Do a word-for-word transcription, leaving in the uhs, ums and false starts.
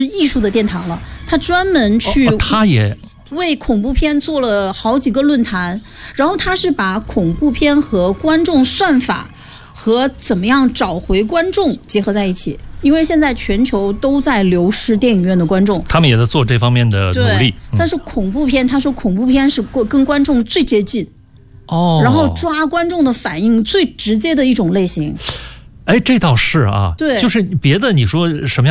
艺术的殿堂了，他专门去、 哦哦、他也为恐怖片做了好几个论坛，然后他是把恐怖片和观众算法和怎么样找回观众结合在一起，因为现在全球都在流失电影院的观众， 他们也在做这方面的努力。 嗯、但是恐怖片，他说恐怖片是跟观众最接近， 哦， 然后抓观众的反应最直接的一种类型。 哎，这倒是啊， 对， 就是别的你说什么样